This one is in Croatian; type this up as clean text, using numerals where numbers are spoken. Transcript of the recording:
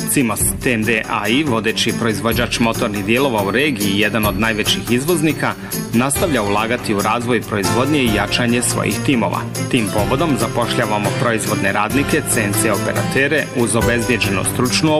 Cimos TMD AI, vodeći proizvođač motornih dijelova u regiji i jedan od najvećih izvoznika, nastavlja ulagati u razvoj proizvodnje i jačanje svojih timova. Tim povodom zapošljavamo proizvodne radnike, CNC operatere uz obezbjeđenu stručnu